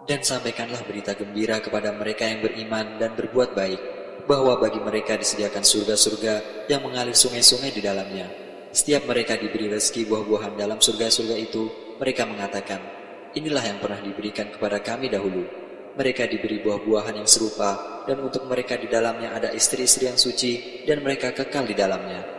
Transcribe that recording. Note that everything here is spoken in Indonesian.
Dan sampaikanlah berita gembira kepada mereka yang beriman dan berbuat baik, bahwa bagi mereka disediakan surga-surga yang mengalir sungai-sungai di dalamnya. Setiap mereka diberi rezeki buah-buahan dalam surga-surga itu, mereka mengatakan, inilah yang pernah diberikan kepada kami dahulu. Mereka diberi buah-buahan yang serupa, dan untuk mereka di dalamnya ada istri-istri yang suci, dan mereka kekal di dalamnya.